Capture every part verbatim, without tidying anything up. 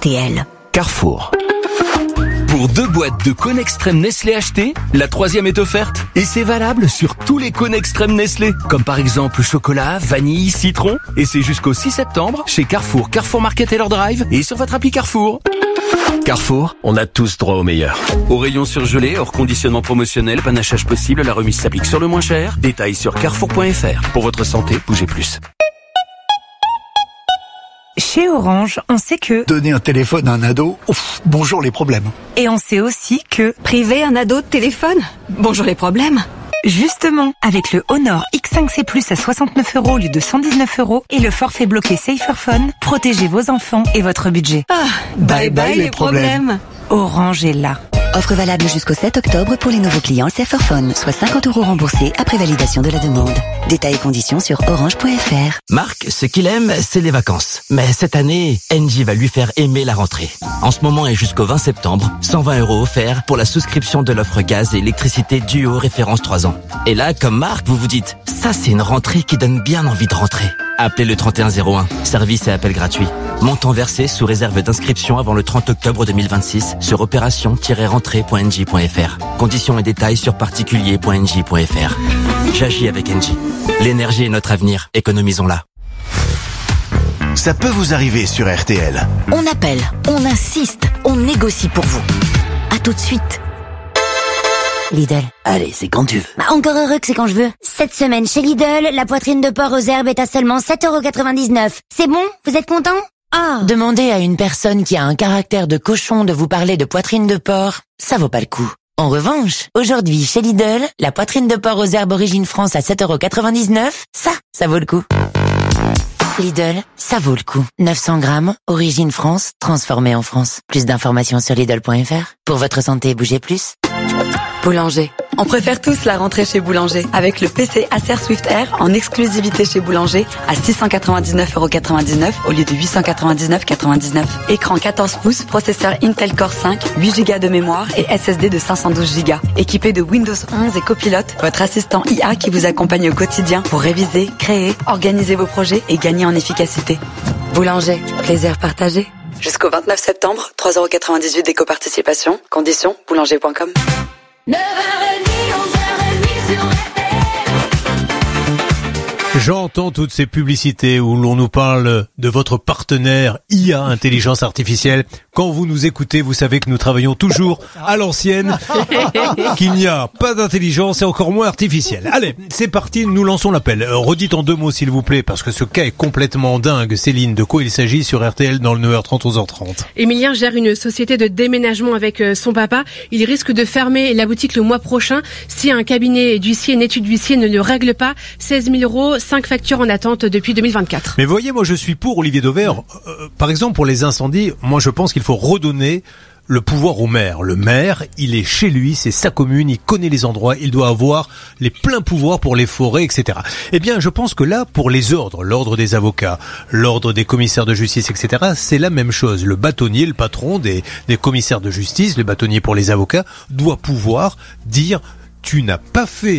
T L. Carrefour. Pour deux boîtes de cônes extrême Nestlé achetées, la troisième est offerte. Et c'est valable sur tous les cônes extrême Nestlé. Comme par exemple chocolat, vanille, citron. Et c'est jusqu'au six septembre chez Carrefour, Carrefour Market et leur Drive et sur votre appli Carrefour. Carrefour, on a tous droit au meilleur. Au rayon surgelé, hors conditionnement promotionnel, panachage possible, la remise s'applique sur le moins cher. Détails sur carrefour point f r. Pour votre santé, bougez plus. Chez Orange, on sait que... Donner un téléphone à un ado, ouf, bonjour les problèmes. Et on sait aussi que... Priver un ado de téléphone, bonjour les problèmes. Justement, avec le Honor X cinq C plus à soixante-neuf euros au lieu de cent dix-neuf euros et le forfait bloqué Saferphone, protégez vos enfants et votre budget. Ah, bye bye, bye les, les problèmes. problèmes. Orange est là. Offre valable jusqu'au sept octobre pour les nouveaux clients Saferphone, soit cinquante euros remboursés après validation de la demande. Détails et conditions sur orange point f r. Marc, ce qu'il aime, c'est les vacances. Mais cette année, Engie va lui faire aimer la rentrée. En ce moment et jusqu'au vingt septembre, cent vingt euros offerts pour la souscription de l'offre gaz et électricité Duo référence trois ans. Et là, comme Marc, vous vous dites, ça c'est une rentrée qui donne bien envie de rentrer. Appelez le trente et un zéro un, service et appel gratuit. Montant versé sous réserve d'inscription avant le trente octobre deux mille vingt-six sur opération tiret rentrée point engie point f r. Conditions et détails sur particulier point engie point f r. J'agis avec Engie. L'énergie est notre avenir, économisons-la. Ça peut vous arriver sur R T L. On appelle, on insiste, on négocie pour vous. À tout de suite. Lidl. Allez, c'est quand tu veux. Bah, encore heureux que c'est quand je veux. Cette semaine chez Lidl, la poitrine de porc aux herbes est à seulement sept euros quatre-vingt-dix-neuf. C'est bon? Vous êtes content? Ah. Demandez à une personne qui a un caractère de cochon de vous parler de poitrine de porc, ça vaut pas le coup. En revanche, aujourd'hui chez Lidl, la poitrine de porc aux herbes Origine France à sept euros quatre-vingt-dix-neuf, ça, ça vaut le coup. Lidl, ça vaut le coup. neuf cents grammes, Origine France, transformée en France. Plus d'informations sur Lidl point f r. Pour votre santé, bougez plus. Boulanger. On préfère tous la rentrée chez Boulanger. Avec le P C Acer Swift Air en exclusivité chez Boulanger à six cent quatre-vingt-dix-neuf euros quatre-vingt-dix-neuf au lieu de huit cent quatre-vingt-dix-neuf euros quatre-vingt-dix-neuf. Écran quatorze pouces, processeur Intel Core cinq, huit giga de mémoire et S S D de cinq cent douze giga. Équipé de Windows onze et Copilot, votre assistant I A qui vous accompagne au quotidien pour réviser, créer, organiser vos projets et gagner en efficacité. Boulanger, plaisir partagé. Jusqu'au vingt-neuf septembre, trois euros quatre-vingt-dix-huit d'éco-participation. Conditions, boulanger point com. neuf heures trente, onze heures trente sur R T L. J'entends toutes ces publicités où l'on nous parle de votre partenaire I A, intelligence artificielle. Quand vous nous écoutez, vous savez que nous travaillons toujours à l'ancienne, qu'il n'y a pas d'intelligence et encore moins artificielle. Allez, c'est parti, nous lançons l'appel. Euh, redites en deux mots s'il vous plaît, parce que ce cas est complètement dingue. Céline, de quoi il s'agit sur R T L dans le neuf heures trente, onze heures trente? Emilien gère une société de déménagement avec son papa. Il risque de fermer la boutique le mois prochain si un cabinet d'huissier, une étude d'huissier ne le règle pas. seize mille euros, cinq factures en attente depuis deux mille vingt-quatre. Mais voyez, moi je suis pour Olivier Dauvert. Euh, par exemple, pour les incendies, moi je pense qu'il faut redonner le pouvoir au maire. Le maire, il est chez lui, c'est sa commune, il connaît les endroits, il doit avoir les pleins pouvoirs pour les forêts, et cetera. Eh bien, je pense que là, pour les ordres, l'ordre des avocats, l'ordre des commissaires de justice, et cetera, c'est la même chose. Le bâtonnier, le patron des, des commissaires de justice, le bâtonnier pour les avocats, doit pouvoir dire « tu n'as pas fait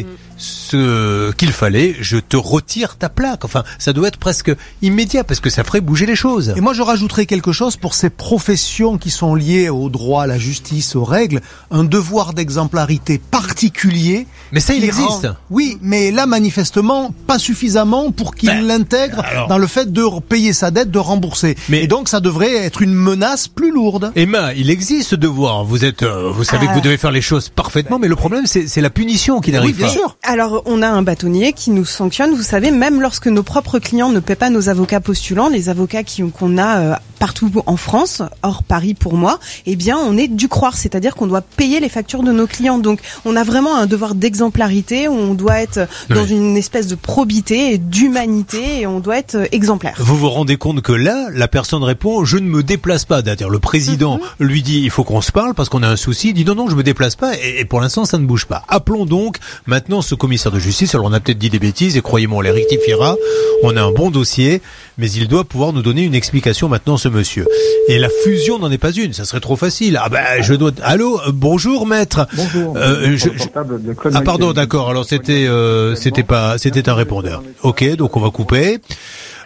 ce qu'il fallait, je te retire ta plaque ». Enfin, ça doit être presque immédiat parce que ça ferait bouger les choses. Et moi, je rajouterais quelque chose pour ces professions qui sont liées au droit, à la justice, aux règles, un devoir d'exemplarité particulier. Mais ça, il existe. Rend... Oui, mais là, manifestement, pas suffisamment pour qu'il ben, l'intègre alors... dans le fait de payer sa dette, de rembourser. Mais... Et donc, ça devrait être une menace plus lourde. Emma, il existe ce devoir. Vous êtes, euh, vous savez ah... que vous devez faire les choses parfaitement, mais le problème, c'est, c'est la punition qui n'arrive oui, bien pas. Sûr. Alors, on a un bâtonnier qui nous sanctionne, vous savez, même lorsque nos propres clients ne paient pas nos avocats postulants, les avocats qui, qu'on a euh, partout en France, hors Paris pour moi, eh bien, on est dû croire, c'est-à-dire qu'on doit payer les factures de nos clients. Donc, on a vraiment un devoir d'exemplarité, où on doit être dans oui. une espèce de probité et d'humanité, et on doit être exemplaire. Vous vous rendez compte que là, la personne répond, je ne me déplace pas. C'est-à-dire, le président mm-hmm. lui dit, il faut qu'on se parle parce qu'on a un souci. Il dit, non, non, je me déplace pas. Et, et pour l'instant, ça ne bouge pas. Appelons donc maintenant ce commissaire de justice. Alors on a peut-être dit des bêtises et croyez-moi on les rectifiera, on a un bon dossier, mais il doit pouvoir nous donner une explication maintenant ce monsieur. Et la fusion n'en est pas une, ça serait trop facile. Ah ben je dois... Allô, euh, bonjour maître. Bonjour. Euh, je, je... Ah pardon, d'accord, alors c'était euh, c'était pas c'était un répondeur. Ok, donc on va couper.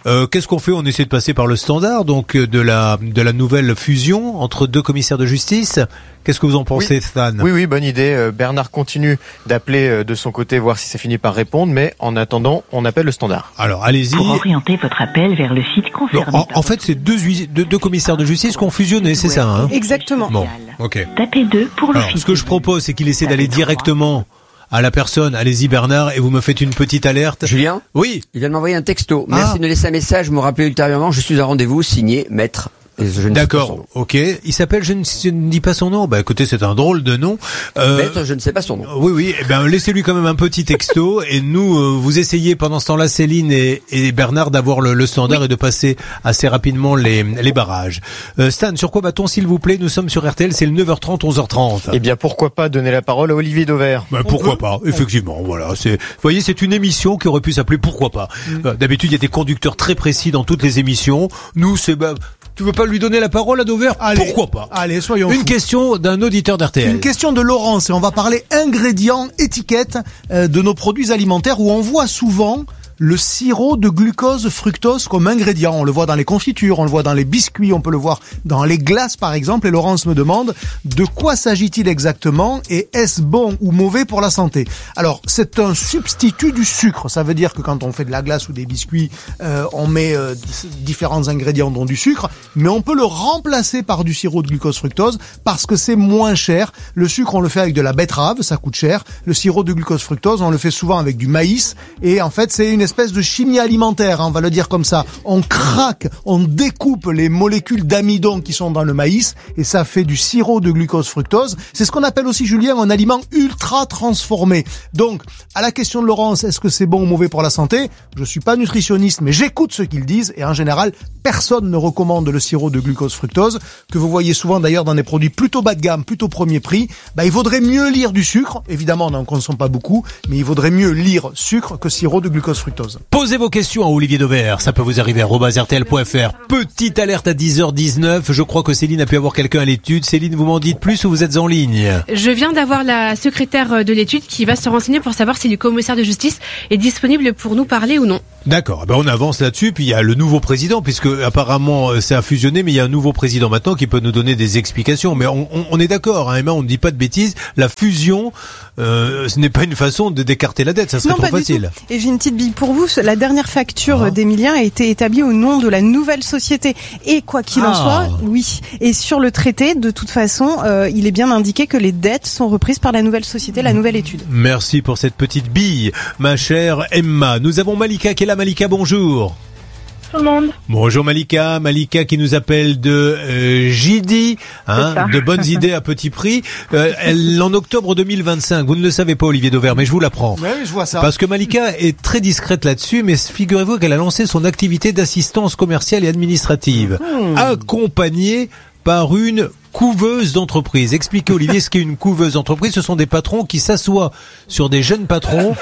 Euh, qu'est-ce qu'on fait? On essaie de passer par le standard, donc de la de la nouvelle fusion entre deux commissaires de justice. Qu'est-ce que vous en pensez, oui. Stan? Oui, oui, bonne idée. Bernard continue d'appeler de son côté, voir si ça finit par répondre, mais en attendant, on appelle le standard. Alors, allez-y. Pour orienter votre appel vers le site concerné. En, en fait, c'est deux, deux, deux commissaires de justice qui ont fusionné, c'est ça, hein? Exactement. Bon, ok. Tapez deux pour le Alors, fil. ce que je propose, c'est qu'il essaie d'aller directement à la personne. Allez-y, Bernard, et vous me faites une petite alerte. Julien? Oui. Il vient de m'envoyer un texto. Merci Ah. de laisser un message, me rappeler ultérieurement. Je suis à rendez-vous, signé Maître. Je ne D'accord, ok. Il s'appelle, je ne, je ne dis pas son nom. Bah écoutez, c'est un drôle de nom. Euh, Maître, je ne sais pas son nom. Oui, oui. Eh ben, laissez-lui quand même un petit texto. Et nous, euh, vous essayez pendant ce temps-là, Céline et, et Bernard, d'avoir le, le standard oui. et de passer assez rapidement les, les barrages. Euh, Stan, sur quoi va-t-on, s'il vous plaît? Nous sommes sur R T L, c'est le neuf heures trente, onze heures trente. Eh bien, pourquoi pas donner la parole à Olivier Dauvert? Bah, pourquoi pas, effectivement. Voilà. C'est, vous voyez, c'est une émission qui aurait pu s'appeler Pourquoi pas. Mm. Euh, d'habitude, il y a des conducteurs très précis dans toutes les émissions. Nous, c'est bah, tu veux pas lui donner la parole à Dauvert? Allez, pourquoi pas? Allez, soyons Une fous. question d'un auditeur d'R T L. Une question de Laurence, et on va parler ingrédients, étiquettes euh, de nos produits alimentaires, où on voit souvent le sirop de glucose fructose comme ingrédient. On le voit dans les confitures, on le voit dans les biscuits, on peut le voir dans les glaces par exemple. Et Laurence me demande de quoi s'agit-il exactement et est-ce bon ou mauvais pour la santé? Alors c'est un substitut du sucre. Ça veut dire que quand on fait de la glace ou des biscuits, euh, on met euh, différents ingrédients dont du sucre, mais on peut le remplacer par du sirop de glucose fructose parce que c'est moins cher. Le sucre on le fait avec de la betterave, ça coûte cher. Le sirop de glucose fructose on le fait souvent avec du maïs et en fait c'est une espèce de chimie alimentaire, hein, on va le dire comme ça. On craque, on découpe les molécules d'amidon qui sont dans le maïs et ça fait du sirop de glucose fructose. C'est ce qu'on appelle aussi, Julien, un aliment ultra transformé. Donc, à la question de Laurence, est-ce que c'est bon ou mauvais pour la santé? Je suis pas nutritionniste, mais j'écoute ce qu'ils disent et en général, personne ne recommande le sirop de glucose fructose, que vous voyez souvent d'ailleurs dans des produits plutôt bas de gamme, plutôt premier prix. Bah, il vaudrait mieux lire du sucre. Évidemment, on n'en consomme pas beaucoup, mais il vaudrait mieux lire sucre que sirop de glucose fructose. Posez vos questions à Olivier Dauvert, ça peut vous arriver à arobase r t l point f r. Petite alerte à dix heures dix-neuf, je crois que Céline a pu avoir quelqu'un à l'étude. Céline, vous m'en dites plus ou vous êtes en ligne? Je viens d'avoir la secrétaire de l'étude qui va se renseigner pour savoir si le commissaire de justice est disponible pour nous parler ou non. D'accord, ben on avance là-dessus, puis il y a le nouveau président, puisque apparemment ça a fusionné, mais il y a un nouveau président maintenant qui peut nous donner des explications. Mais on, on, on est d'accord, hein, Emma, on ne dit pas de bêtises, la fusion, euh, ce n'est pas une façon de d'écarter la dette, ça serait non, trop pas facile. Du tout. Et j'ai une petite bille pour vous, la dernière facture ah. d'Emilien a été établie au nom de la nouvelle société. Et quoi qu'il en ah. soit, oui, et sur le traité, de toute façon, euh, il est bien indiqué que les dettes sont reprises par la nouvelle société, la nouvelle étude. Merci pour cette petite bille, ma chère Emma. Nous avons Malika qui est là. Malika, bonjour. Tout le monde. Bonjour Malika, Malika qui nous appelle de euh, J D, hein, de bonnes idées à petit prix. Euh, elle, en octobre deux mille vingt-cinq, vous ne le savez pas Olivier Dauvert, mais je vous l'apprends. Oui, je vois ça. Parce que Malika est très discrète là-dessus, mais figurez-vous qu'elle a lancé son activité d'assistance commerciale et administrative, mmh. accompagnée par une couveuse d'entreprise. Expliquez Olivier ce qu'est une couveuse d'entreprise. Ce sont des patrons qui s'assoient sur des jeunes patrons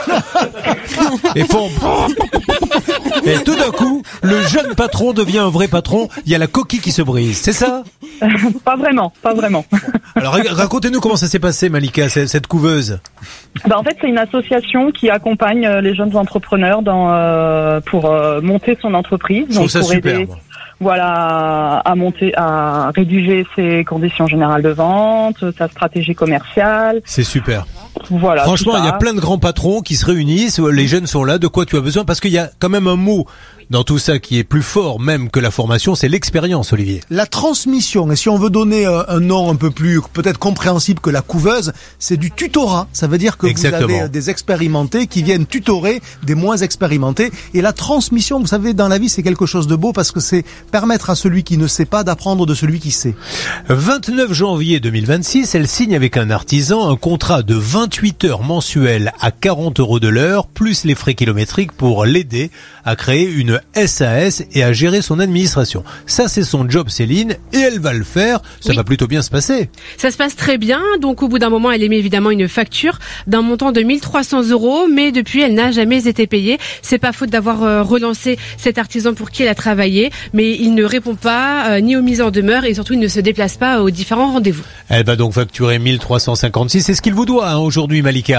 et font... Et tout d'un coup, le jeune patron devient un vrai patron. Il y a la coquille qui se brise. C'est ça? euh, Pas vraiment, pas vraiment. Alors racontez-nous comment ça s'est passé, Malika, cette couveuse. Ben, en fait, c'est une association qui accompagne les jeunes entrepreneurs dans euh, pour euh, monter son entreprise. Je trouve ça pour super. Aider, voilà, à monter, à rédiger ses conditions générales de vente, sa stratégie commerciale. C'est super. Voilà. Franchement, il y a plein de grands patrons qui se réunissent, les jeunes sont là, de quoi tu as besoin? Parce qu'il y a quand même un mot dans tout ça qui est plus fort même que la formation, c'est l'expérience, Olivier. La transmission, et si on veut donner un nom un peu plus peut-être compréhensible que la couveuse, c'est du tutorat. Ça veut dire que Exactement. Vous avez des expérimentés qui viennent tutorer des moins expérimentés. Et la transmission, vous savez, dans la vie, c'est quelque chose de beau parce que c'est permettre à celui qui ne sait pas d'apprendre de celui qui sait. vingt-neuf janvier deux mille vingt-six, elle signe avec un artisan un contrat de vingt-huit heures mensuelles à quarante euros de l'heure, plus les frais kilométriques pour l'aider à créer une S A S et à gérer son administration. Ça, c'est son job, Céline, et elle va le faire. Ça oui. va plutôt bien se passer. Ça se passe très bien. Donc, au bout d'un moment, elle émet évidemment une facture d'un montant de mille trois cents euros, mais depuis, elle n'a jamais été payée. C'est pas faute d'avoir euh, relancé cet artisan pour qui elle a travaillé, mais il ne répond pas euh, ni aux mises en demeure et surtout, il ne se déplace pas aux différents rendez-vous. Elle va donc facturer mille trois cent cinquante-six. C'est ce qu'il vous doit hein, aujourd'hui, Malika.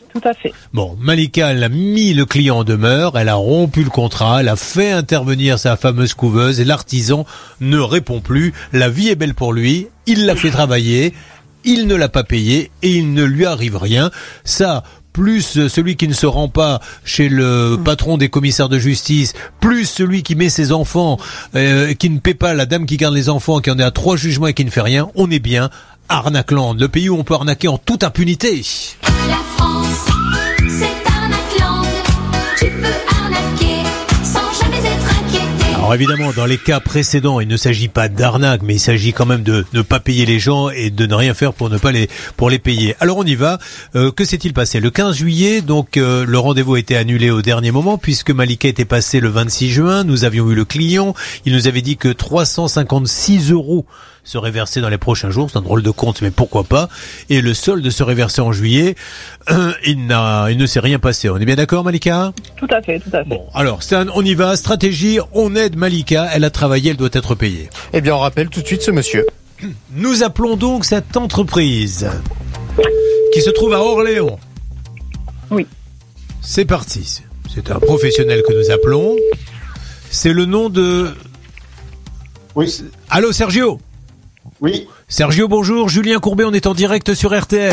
Tout à fait. Bon, Malika, elle a mis le client en demeure, elle a rompu le contrat, elle a fait intervenir sa fameuse couveuse et l'artisan ne répond plus. La vie est belle pour lui, il l'a fait travailler, il ne l'a pas payé et il ne lui arrive rien. Ça, plus celui qui ne se rend pas chez le patron des commissaires de justice, plus celui qui met ses enfants, euh, qui ne paie pas la dame qui garde les enfants, qui en est à trois jugements et qui ne fait rien, on est bien à Arnaqueland, le pays où on peut arnaquer en toute impunité. La France, c'est Arnaqueland. Tu peux arnaquer sans jamais être inquiété. Alors évidemment, dans les cas précédents, il ne s'agit pas d'arnaque, mais il s'agit quand même de ne pas payer les gens et de ne rien faire pour ne pas les pour les payer. Alors on y va. Euh, que s'est-il passé ? Le quinze juillet, donc euh, le rendez-vous a été annulé au dernier moment puisque Malika était passée le vingt-six juin. Nous avions eu le client. Il nous avait dit que trois cent cinquante-six euros serait versé dans les prochains jours. C'est un drôle de compte, mais pourquoi pas. Et le solde serait versé en juillet. Euh, il n'a, il ne s'est rien passé. On est bien d'accord, Malika ? Tout à fait, tout à fait. Bon, alors Stan, on y va. Stratégie, on aide Malika. Elle a travaillé, elle doit être payée. Eh bien, on rappelle tout de suite ce monsieur. Nous appelons donc cette entreprise qui se trouve à Orléans. Oui. C'est parti. C'est un professionnel que nous appelons. C'est le nom de... Oui. Allô, Sergio ? Oui. Sergio, bonjour. Julien Courbet, on est en direct sur R T L.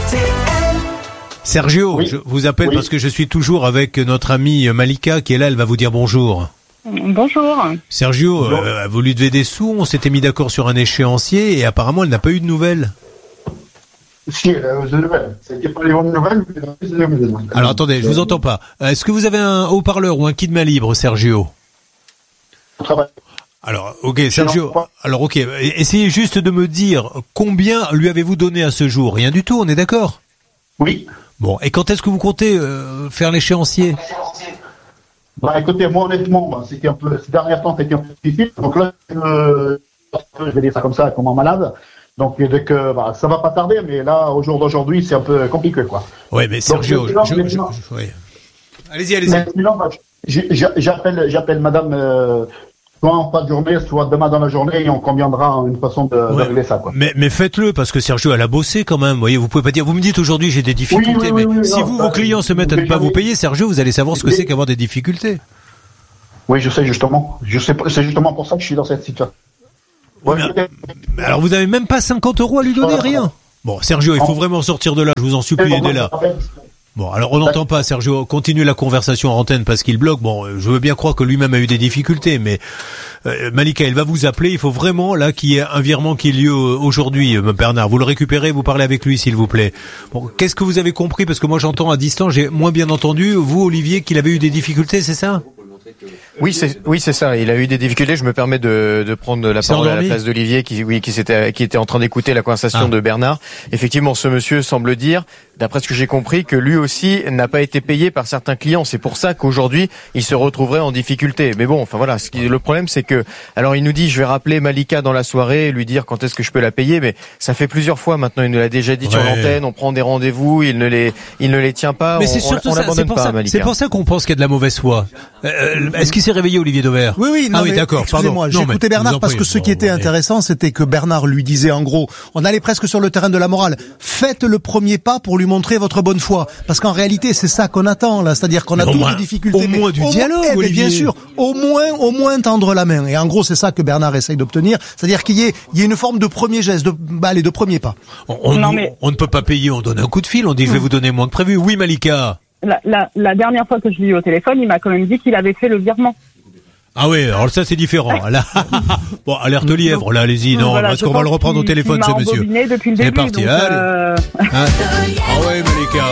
Sergio, oui. je vous appelle oui. parce que je suis toujours avec notre amie Malika qui est là, elle va vous dire bonjour. Bonjour. Sergio, bonjour. Euh, vous lui devez des sous, on s'était mis d'accord sur un échéancier et apparemment elle n'a pas eu de nouvelles. Si, elle a eu de nouvelles. C'était pas les bonnes nouvelles, mais c'est des nouvelles. Alors attendez, je vous entends pas. Est-ce que vous avez un haut-parleur ou un kit main libre, Sergio ? On travaille. Alors, ok, Sergio. Alors, ok, essayez juste de me dire combien lui avez-vous donné à ce jour ? Rien du tout, on est d'accord ? Oui. Bon, et quand est-ce que vous comptez euh, faire l'échéancier ? Bah, écoutez, moi, honnêtement, bah, c'était un peu, ces derniers temps, c'était un peu difficile. Donc là, euh, je vais dire ça comme ça, comme un malade. Donc, dès que, bah, ça va pas tarder, mais là, au jour d'aujourd'hui, c'est un peu compliqué, quoi. Ouais, mais Sergio, Donc, je, je, je, je, oui. Allez-y, allez-y. Maintenant, bah, j'appelle, j'appelle madame, euh, soit en fin de journée, soit demain dans la journée, et on conviendra une façon de, ouais. de régler ça, quoi. Mais, mais faites-le, parce que Sergio, elle a bossé quand même. Vous voyez, vous pouvez pas dire, vous me dites aujourd'hui j'ai des difficultés, oui, oui, oui, mais oui, si non, vous, ça, vos clients se mettent à ne pas vous payer, Sergio, vous allez savoir ce que c'est qu'avoir des difficultés. Oui, je sais, justement. Je sais, c'est justement pour ça que je suis dans cette situation. Ouais, mais, mais alors, vous avez même pas cinquante euros à lui donner, voilà. Rien. Bon, Sergio, il faut vraiment sortir de là, je vous en supplie, aidez là. Bon, alors on n'entend pas, Sergio, continuez la conversation en antenne parce qu'il bloque. Bon, je veux bien croire que lui-même a eu des difficultés, mais euh, Malika, elle va vous appeler. Il faut vraiment, là, qu'il y ait un virement qui ait lieu aujourd'hui, Bernard. Vous le récupérez, vous parlez avec lui, s'il vous plaît. Bon, qu'est-ce que vous avez compris ? Parce que moi, j'entends à distance, j'ai moins bien entendu. Vous, Olivier, qu'il avait eu des difficultés, c'est ça ? Oui, c'est oui, c'est ça. Il a eu des difficultés. Je me permets de, de prendre la parole à la place d'Olivier, qui oui, qui s'était, qui était en train d'écouter la conversation ah. de Bernard. Effectivement, ce monsieur semble dire, d'après ce que j'ai compris, que lui aussi n'a pas été payé par certains clients. C'est pour ça qu'aujourd'hui, il se retrouverait en difficulté. Mais bon, enfin voilà. Ce qui, le problème, c'est que, alors il nous dit, je vais rappeler Malika dans la soirée, lui dire quand est-ce que je peux la payer. Mais ça fait plusieurs fois maintenant. Il nous l'a déjà dit ouais. sur l'antenne. On prend des rendez-vous, il ne les, il ne les tient pas. Mais on, c'est surtout on, on ça. l'abandonne C'est pour pas, ça. Malika. C'est pour ça qu'on pense qu'il y a de la mauvaise foi. Euh, est-ce qu'il s'est réveillé, Olivier Dauvert? Oui, oui, non, ah oui, mais, d'accord. excusez-moi, j'ai écouté Bernard parce que ce qui était intéressant, c'était que Bernard lui disait en gros, on allait presque sur le terrain de la morale. Faites le premier pas pour lui montrer votre bonne foi, parce qu'en réalité, c'est ça qu'on attend là, c'est-à-dire qu'on a toutes des difficultés. Au moins du dialogue, eh, Olivier. Bien sûr, au moins, au moins tendre la main. Et en gros, c'est ça que Bernard essaye d'obtenir, c'est-à-dire qu'il y ait, il y ait une forme de premier geste, de, bah, allez, de premier pas. On, on, non, mais... on ne peut pas payer, on donne un coup de fil, on dit je vais vous donner moins que prévu. Oui, Malika. La, la, la dernière fois que je l'ai eu au téléphone, il m'a quand même dit qu'il avait fait le virement. Ah oui, alors ça c'est différent. Là, bon, alerte lièvre, là, allez-y, non, voilà, parce qu'on va le reprendre au téléphone, ce monsieur. C'est parti, donc, allez. Euh... Hein ah ouais, Malika.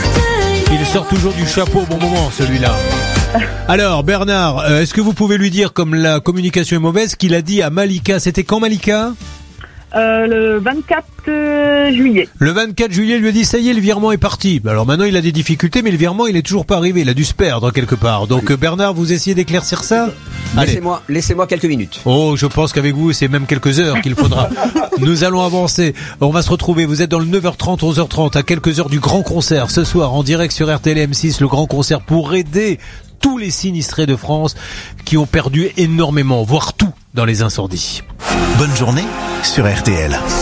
Il sort toujours du chapeau au bon moment, celui-là. Alors, Bernard, euh, est-ce que vous pouvez lui dire, comme la communication est mauvaise, qu'il a dit à Malika, c'était quand Malika ? Euh, le vingt-quatre juillet. Le vingt-quatre juillet, il lui a dit ça y est, le virement est parti. Alors maintenant, il a des difficultés, mais le virement, il est toujours pas arrivé. Il a dû se perdre quelque part. Donc Bernard, vous essayez d'éclaircir ça ? Laissez-moi, laissez-moi quelques minutes. Oh, je pense qu'avec vous, c'est même quelques heures qu'il faudra. Nous allons avancer. On va se retrouver. Vous êtes dans le neuf heures trente, onze heures trente, à quelques heures du grand concert ce soir en direct sur R T L M six, le grand concert pour aider tous les sinistrés de France qui ont perdu énormément, voire tout dans les incendies. Bonne journée sur R T L.